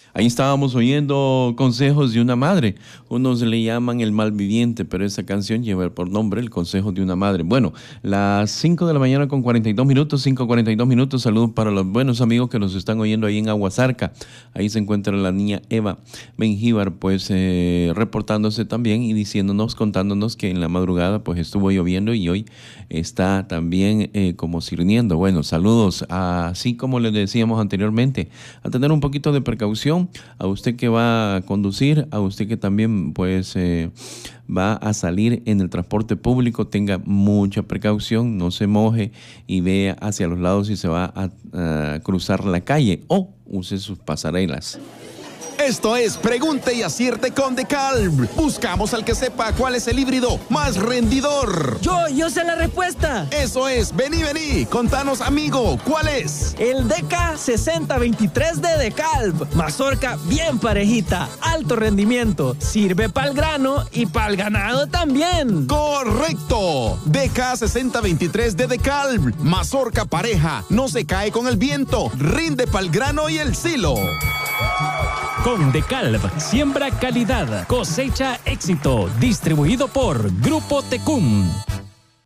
Ahí estábamos oyendo consejos de una madre. Unos le llaman el malviviente, pero esa canción lleva por nombre el consejo de una madre. Bueno, las 5 de la mañana con 42 minutos, 5:42 minutos. Saludos para los buenos amigos que nos están oyendo ahí en Aguasarca. Ahí se encuentra la niña Eva Mengíbar, pues reportándose también y diciéndonos, contándonos que en la madrugada pues estuvo lloviendo y hoy está también como sirviendo. Bueno, saludos, así como les decíamos anteriormente, a tener un poquito de precaución. A usted que va a conducir, a usted que también pues va a salir en el transporte público, tenga mucha precaución, no se moje y vea hacia los lados si se va a cruzar la calle o use sus pasarelas. Esto es Pregunte y Acierte con DeKalb. Buscamos al que sepa cuál es el híbrido más rendidor. Yo sé la respuesta. Eso es, vení, contanos amigo, ¿cuál es? El DK6023 de DeKalb. Mazorca bien parejita, alto rendimiento, sirve para el grano y para el ganado también. ¡Correcto! DK6023 de DeKalb. Mazorca pareja, no se cae con el viento, rinde para el grano y el silo. Con DeKalb, siembra calidad, cosecha éxito. Distribuido por Grupo Tecum.